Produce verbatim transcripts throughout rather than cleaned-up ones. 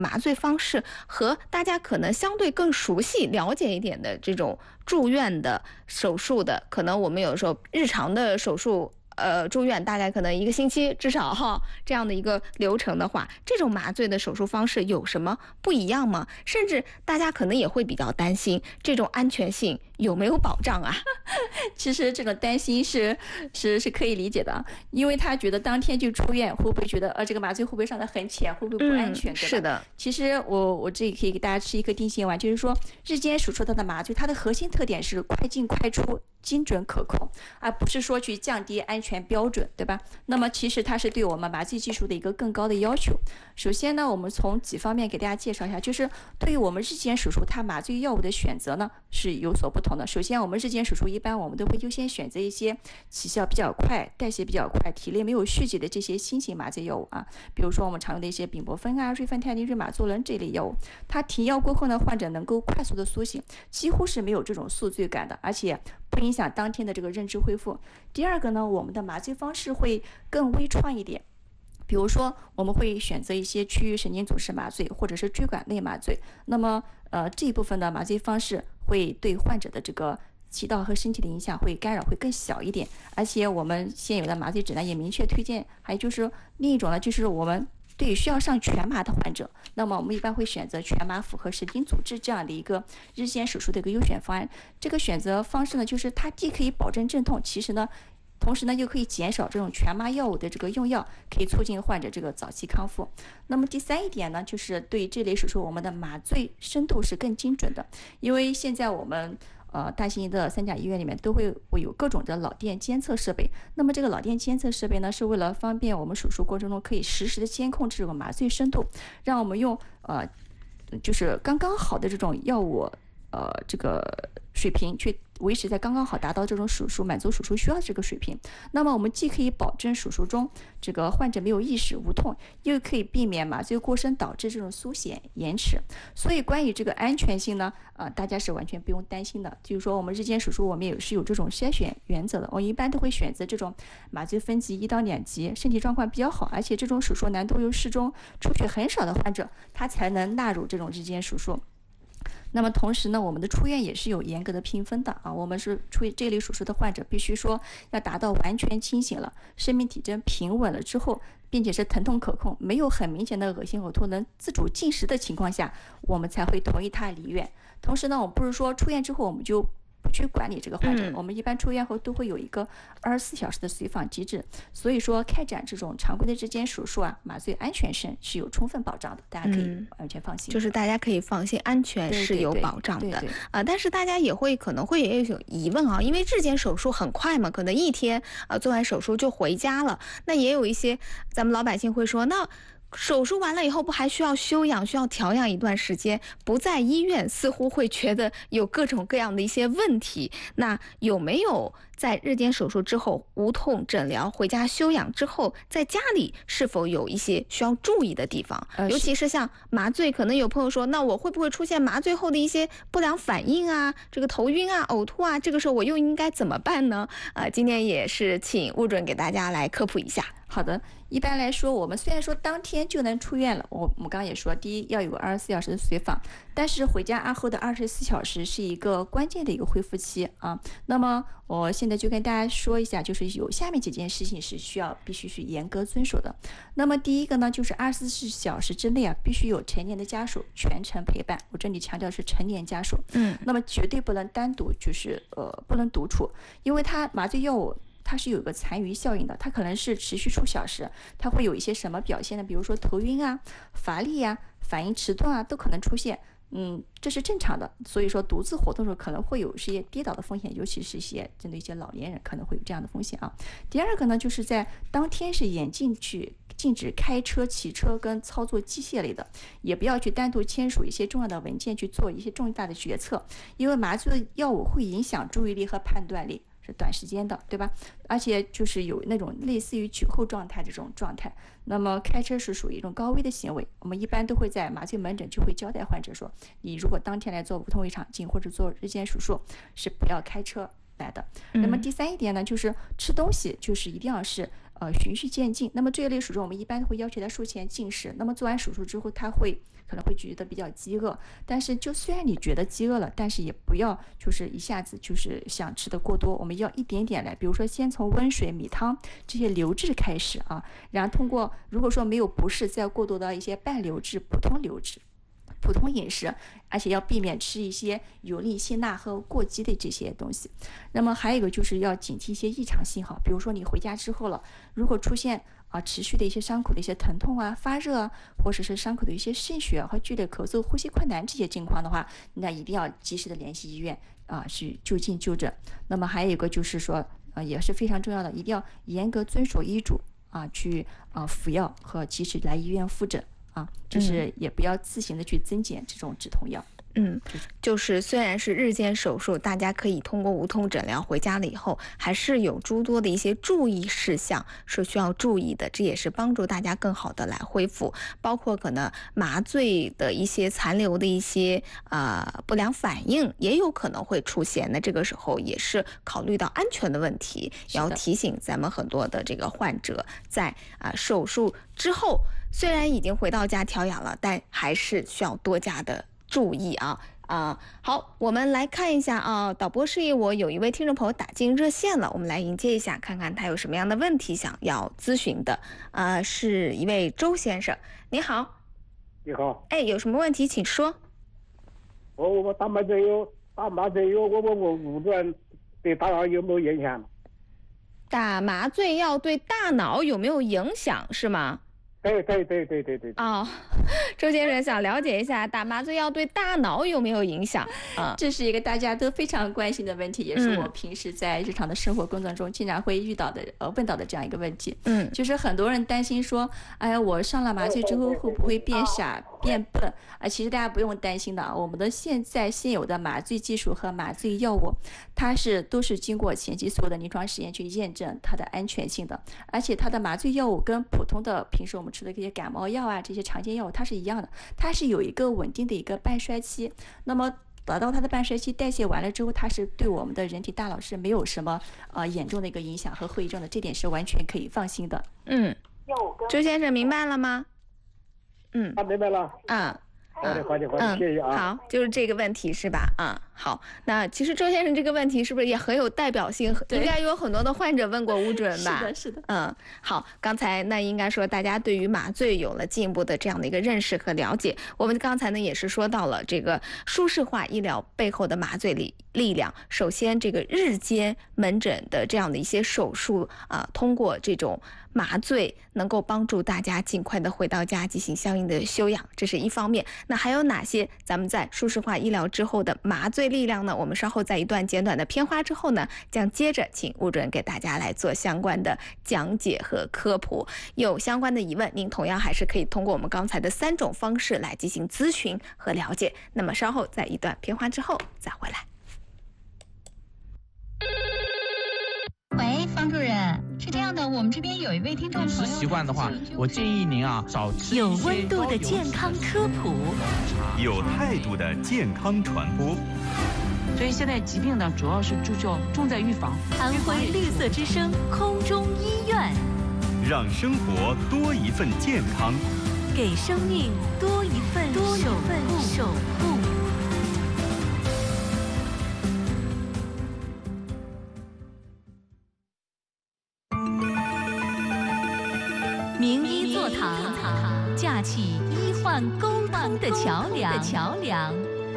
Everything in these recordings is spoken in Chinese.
麻醉方式和大家可能相对更熟悉、了解一点的这种住院的手术的，可能我们有时候日常的手术。呃，住院大概可能一个星期至少哈，这样的一个流程的话，这种麻醉的手术方式有什么不一样吗？甚至大家可能也会比较担心这种安全性有没有保障啊？ 其实这种担心是是是可以理解的，因为他觉得当天就出院，会不会觉得呃这个麻醉会不会上得很浅，会不会不安全？ 嗯、 对吧？ 是的。 其实我我这里可以给大家吃一颗定心丸，就是说日间手术它的麻醉，它的核心特点是快进快出。精准可控，而不是说去降低安全标准，对吧？那么其实它是对我们麻醉技术的一个更高的要求。首先呢，我们从几方面给大家介绍一下，就是对于我们日间手术，它麻醉药物的选择呢是有所不同的。首先，我们日间手术一般我们都会优先选择一些起效比较快、代谢比较快、体内没有血迹的这些新型麻醉药物啊，比如说我们常用的一些丙泊酚啊、瑞芬泰林、瑞马唑仑这类药物，它停药过后呢，患者能够快速的苏醒，几乎是没有这种宿醉感的，而且不影响当天的这个认知恢复。第二个呢，我们的麻醉方式会更微创一点，比如说我们会选择一些区域神经阻塞麻醉或者是椎管内麻醉，那么呃这一部分的麻醉方式会对患者的这个气道和身体的影响会干扰会更小一点，而且我们现有的麻醉指南也明确推荐，还有就是另一种呢，就是我们对于需要上全麻的患者，那么我们一般会选择全麻符合神经阻滞这样的一个日间手术的一个优选方案。这个选择方式呢，就是它既可以保证镇痛，其实呢同时呢又可以减少这种全麻药物的这个用药，可以促进患者这个早期康复。那么第三一点呢，就是对这类手术我们的麻醉深度是更精准的，因为现在我们呃，大型的三甲医院里面都会会有各种的脑电监测设备。那么这个脑电监测设备呢，是为了方便我们手术过程中可以实时的监控这种麻醉深度，让我们用呃，就是刚刚好的这种药物呃这个水平去维持在刚刚好达到这种手术满足手术需要的这个水平。那么我们既可以保证手术中这个患者没有意识无痛，又可以避免麻醉过深导致这种苏醒延迟。所以关于这个安全性呢，呃，大家是完全不用担心的。就是说我们日间手术我们也是有这种筛选原则的，我一般都会选择这种麻醉分级一到两级，身体状况比较好，而且这种手术难度又适中，出血很少的患者，他才能纳入这种日间手术。那么同时呢，我们的出院也是有严格的评分的啊。我们是出这类手术的患者，必须说要达到完全清醒了，生命体征平稳了之后，并且是疼痛可控，没有很明显的恶心呕吐，能自主进食的情况下，我们才会同意他离院。同时呢，我们不是说出院之后我们就不去管理这个患者， 嗯、 我们一般出院后都会有一个二十四小时的随访机制，所以说开展这种常规的日间手术啊，麻醉安全性是有充分保障的，大家可以完全放心。 嗯、就是大家可以放心，安全是有保障的。 对对对对对呃、但是大家也会可能会也有疑问啊，因为日间手术很快嘛，可能一天呃做完手术就回家了。那也有一些咱们老百姓会说，那手术完了以后不还需要休养，需要调养一段时间，不在医院似乎会觉得有各种各样的一些问题。那有没有在日间手术之后无痛诊疗回家休养之后，在家里是否有一些需要注意的地方？ 呃、 尤其是像麻醉，可能有朋友说，那我会不会出现麻醉后的一些不良反应啊，这个头晕啊、呕吐啊，这个时候我又应该怎么办呢？呃，今天也是请物准给大家来科普一下。 好的，一般来说，我们虽然说当天就能出院了，我我们刚刚也说，第一要有二十四小时的随访，但是回家安后的二十四小时是一个关键的一个恢复期啊。那么我现在就跟大家说一下，就是有下面几件事情是需要必须去严格遵守的。那么第一个呢，就是二十四小时之内啊，必须有成年的家属全程陪伴。我这里强调是成年家属， 嗯， 那么绝对不能单独，就是呃不能独处，因为它麻醉药物它是有一个残余效应的，它可能是持续数小时，它会有一些什么表现呢？比如说头晕啊、乏力啊、反应迟钝啊，都可能出现。嗯，这是正常的。所以说独自活动的时候可能会有一些跌倒的风险，尤其是一些针对一些老年人可能会有这样的风险啊。第二个呢，就是在当天是严禁去禁止开车、骑车跟操作机械类的，也不要去单独签署一些重要的文件去做一些重大的决策，因为麻醉药物会影响注意力和判断力。是短时间的，对吧？而且就是有那种类似于酒后状态这种状态，那么开车是属于一种高危的行为，我们一般都会在麻醉门诊就会交代患者说，你如果当天来做无痛胃肠镜或者做日间手术，是不要开车来的。那么第三一点呢，就是吃东西就是一定要是呃循序渐进。那么这一类手术我们一般会要求他术前进食，那么做完手术之后他会可能会觉得比较饥饿，但是就虽然你觉得饥饿了，但是也不要就是一下子就是想吃的过多，我们要一点点来，比如说先从温水、米汤这些流质开始啊，然后通过如果说没有不适，再过渡到一些半流质、普通流质。普通饮食，而且要避免吃一些油腻、辛辣和过激的这些东西。那么还有一个就是要警惕一些异常信号，比如说你回家之后了，如果出现啊持续的一些伤口的一些疼痛啊、发热啊，或者是伤口的一些渗血和剧烈咳嗽、呼吸困难这些情况的话，那一定要及时的联系医院啊去就近就诊。那么还有一个就是说，呃也是非常重要的，一定要严格遵守医嘱啊，去啊服药和及时来医院复诊。啊，就是也不要自行的去增减这种止痛药。 嗯，就是虽然是日间手术，大家可以通过无痛诊疗回家了以后，还是有诸多的一些注意事项是需要注意的，这也是帮助大家更好的来恢复，包括可能麻醉的一些残留的一些呃不良反应也有可能会出现，那这个时候也是考虑到安全的问题，要提醒咱们很多的这个患者在啊、呃、手术之后，虽然已经回到家调养了，但还是需要多加的注意啊啊！好，我们来看一下啊，导播示意我有一位听众朋友打进热线了，我们来迎接一下，看看他有什么样的问题想要咨询的。啊，是一位周先生，你好。 你好。 哎，有什么问题请说。 我我打麻醉药，打麻醉药，我我我误断对大脑有没有影响？ 打麻醉药对大脑有没有影响是吗？ 对对对对对对。 哦，周先生想了解一下打麻醉药对大脑有没有影响啊？ 这是一个大家都非常关心的问题，也是我平时在日常的生活工作中经常会遇到的呃问到的这样一个问题。 嗯， 就是很多人担心说，哎呀，我上了麻醉之后会不会变傻、变笨啊？其实大家不用担心的啊，我们的现在现有的麻醉技术和麻醉药物，它是都是经过前期所有的临床实验去验证它的安全性的，而且它的麻醉药物跟普通的平时我们吃的这些感冒药啊，这些常见药物它是一样的，它是有一个稳定的一个半衰期。那么达到它的半衰期，代谢完了之后，它是对我们的人体大脑是没有什么呃严重的一个影响和后遗症的，这点是完全可以放心的。 嗯，周先生明白了吗？嗯， 啊，明白了。 啊。 好的，好的，好的，谢谢啊。 好，就是这个问题是吧？啊、嗯，好，那其实周先生这个问题是不是也很有代表性？应该有很多的患者问过吴主任吧？ 是的，是的。 嗯，好，刚才那应该说大家对于麻醉有了进一步的这样的一个认识和了解。我们刚才呢也是说到了这个舒适化医疗背后的麻醉力力量。首先，这个日间门诊的这样的一些手术啊、呃，通过这种麻醉能够帮助大家尽快的回到家进行相应的休养，这是一方面。那还有哪些咱们在舒适化医疗之后的麻醉力量呢？我们稍后在一段简短的片花之后呢，将接着请吴主任给大家来做相关的讲解和科普。有相关的疑问，您同样还是可以通过我们刚才的三种方式来进行咨询和了解。那么稍后在一段片花之后再回来。 喂，方主任，是这样的，我们这边有一位听众朋友， 饮食习惯的话，我建议您啊少吃有温度的健康科普， 有态度的健康传播。 所以现在疾病呢，主要是注重重在预防。 安徽绿色之声空中医院， 让生活多一份健康， 给生命多一份多一份守护。名医座堂，架起医患沟通的桥梁。桥梁。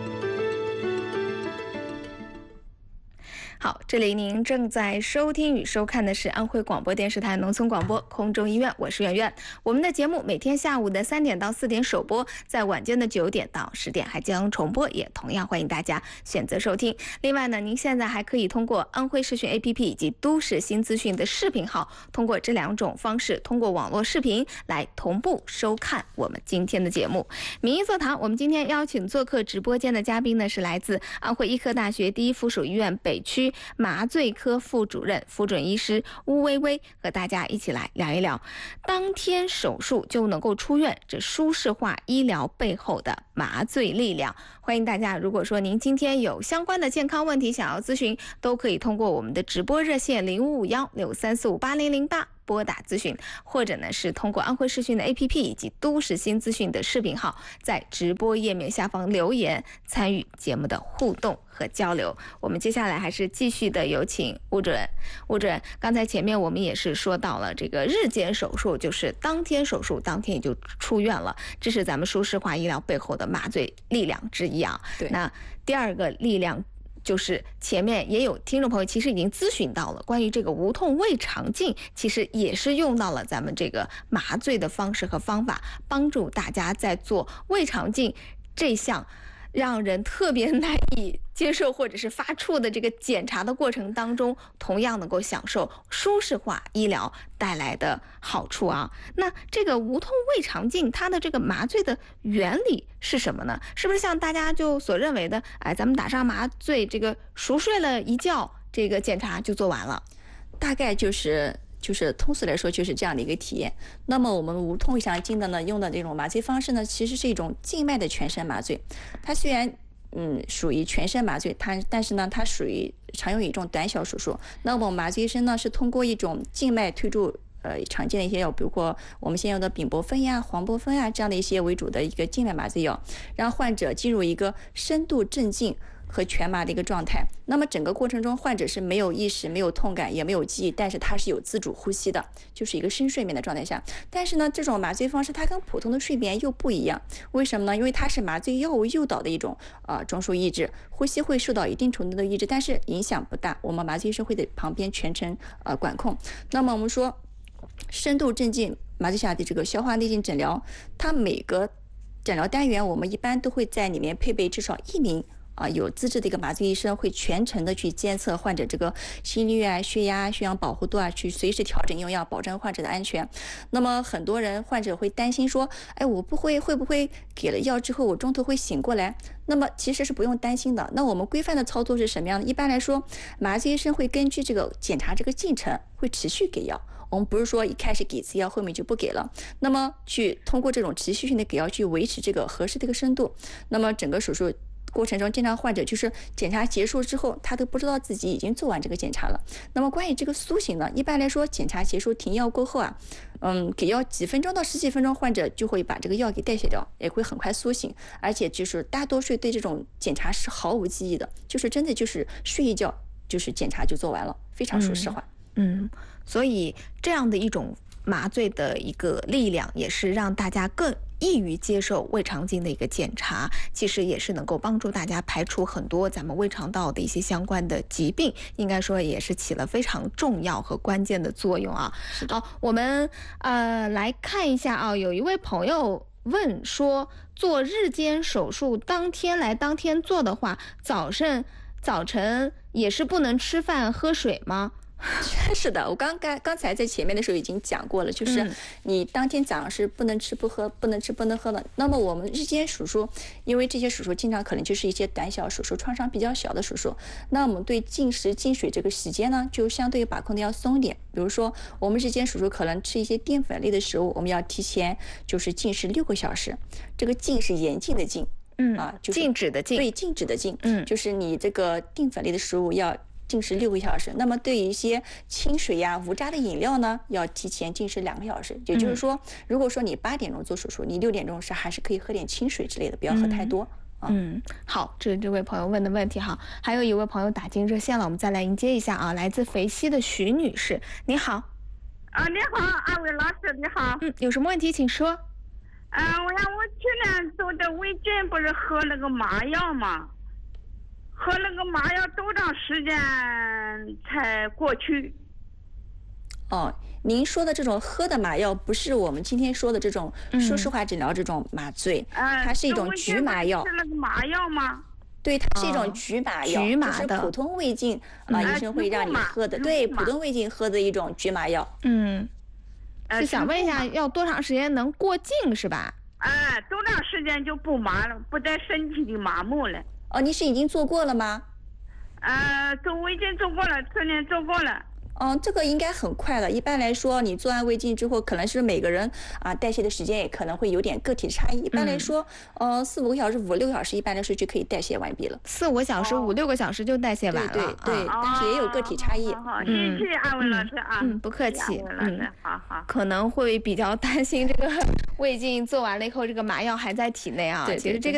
好，这里您正在收听与收看的是安徽广播电视台农村广播空中医院，我是圆圆。我们的节目每天下午的三点到四点首播，在晚间的九点到十点还将重播，也同样欢迎大家选择收听。另外呢，您现在还可以通过安徽视讯 A P P 以及都市新资讯的视频号，通过这两种方式，通过网络视频来同步收看我们今天的节目。名医座堂，我们今天邀请做客直播间的嘉宾呢，是来自安徽医科大学第一附属医院北区麻醉科副主任、副准医师邬薇薇，和大家一起来聊一聊当天手术就能够出院，这舒适化医疗背后的麻醉力量。欢迎大家，如果说您今天有相关的健康问题想要咨询，都可以通过我们的直播热线零五五幺六三四五八零零八拨打咨询，或者呢是通过安徽视讯的 A P P 以及都市新资讯的视频号，在直播页面下方留言参与节目的互动和交流。我们接下来还是继续的有请吴主任。吴主任，刚才前面我们也是说到了这个日间手术，就是当天手术当天也就出院了，这是咱们舒适化医疗背后的麻醉力量之一啊。 对， 那第二个力量就是前面也有听众朋友其实已经咨询到了，关于这个无痛胃肠镜，其实也是用到了咱们这个麻醉的方式和方法，帮助大家在做胃肠镜这项让人特别难以接受或者是发怵的这个检查的过程当中，同样能够享受舒适化医疗带来的好处啊。那这个无痛胃肠镜它的这个麻醉的原理是什么呢？是不是像大家就所认为的，哎，咱们打上麻醉，这个熟睡了一觉，这个检查就做完了？ 大概就是就是通俗来说就是这样的一个体验。那么我们无痛胃肠镜的呢，用的这种麻醉方式呢，其实是一种静脉的全身麻醉。它虽然嗯属于全身麻醉，它但是呢它属于常用于一种短小手术。那么麻醉医生呢是通过一种静脉推注呃常见的一些药，比如说我们现用的丙泊酚呀、黄泊酚呀这样的一些为主的一个静脉麻醉药，让患者进入一个深度镇静和全麻的一个状态。那么整个过程中患者是没有意识、没有痛感也没有记忆，但是他是有自主呼吸的，就是一个深睡眠的状态下。但是呢这种麻醉方式它跟普通的睡眠又不一样，为什么呢？因为它是麻醉药物诱导的一种呃中枢抑制，呼吸会受到一定程度的抑制，但是影响不大，我们麻醉医生会在旁边全程呃管控。那么我们说深度镇静麻醉下的这个消化内镜诊疗，它每个诊疗单元我们一般都会在里面配备至少一名啊，有资质的一个麻醉医生，会全程的去监测患者这个心率啊、血压、血氧饱和度啊，去随时调整用药，保证患者的安全。那么很多人患者会担心说，哎，我不会会不会给了药之后我中途会醒过来？那么其实是不用担心的。那我们规范的操作是什么样的？一般来说，麻醉医生会根据这个检查这个进程，会持续给药。我们不是说一开始给次药，后面就不给了。那么去通过这种持续性的给药，去维持这个合适的一个深度。那么整个手术过程中，经常患者就是检查结束之后，他都不知道自己已经做完这个检查了。那么关于这个苏醒呢，一般来说，检查结束停药过后啊，嗯，给药几分钟到十几分钟，患者就会把这个药给代谢掉，也会很快苏醒。而且就是大多数对这种检查是毫无记忆的，就是真的就是睡一觉，就是检查就做完了，非常舒适化。 嗯，嗯，所以这样的一种麻醉的一个力量，也是让大家更易于接受胃肠镜的一个检查，其实也是能够帮助大家排除很多咱们胃肠道的一些相关的疾病，应该说也是起了非常重要和关键的作用啊。好，我们呃来看一下啊，有一位朋友问说，做日间手术当天来当天做的话，早上早晨也是不能吃饭喝水吗？ 是的，我刚刚刚才在前面的时候已经讲过了，就是你当天早上是不能吃不喝，不能吃不能喝的。那么我们日间手术，因为这些手术经常可能就是一些短小手术，创伤比较小的手术，那我们对进食进水这个时间呢，就相对把控的要松一点。比如说我们日间手术可能吃一些淀粉类的食物，我们要提前就是禁食六个小时，这个禁是严禁的禁， 嗯啊，就是禁止的禁， 对，禁止的禁， 嗯， 就是你这个淀粉类的食物要禁食六个小时。那么对于一些清水呀、无渣的饮料呢，要提前禁食两个小时。也就是说，如果说你八点钟做手术，你六点钟是还是可以喝点清水之类的，不要喝太多。 嗯，嗯，好，这是这位朋友问的问题哈。还有一位朋友打进热线了，我们再来迎接一下啊，来自肥西的徐女士，你好。 啊，你好，二位老师，你好。 嗯，有什么问题请说。 嗯、呃，我想我去年做的胃镜，不是喝那个麻药吗？喝那个麻药多长时间才过去？ 哦，您说的这种喝的麻药不是我们今天说的这种舒适化诊疗这种麻醉， 嗯、 它是一种局麻药。 是那个麻药吗？ 对，它是一种局麻药， 局麻的， 就是普通胃镜啊，医生会让你喝的。对，普通胃镜喝的一种局麻药。 嗯，是想问一下，要多长时间能过境是吧？ 哎，多长时间就不麻了，不带身体的麻木了。 哦，你是已经做过了吗？ 呃，做胃镜做过了，去年做过了。 嗯，这个应该很快了。一般来说，你做完胃镜之后，可能是每个人啊代谢的时间也可能会有点个体差异。一般来说，嗯、呃，四五个小时、五六个小时，一般来说就可以代谢完毕了。 四五个小时、五六个小时就代谢完了。 对对对， 啊、 但是也有个体差异。 好，好好谢谢安文老师啊。 嗯，不客气。 嗯，好好。 可能会比较担心这个胃镜做完了以后，这个麻药还在体内啊。 对， 其实这个。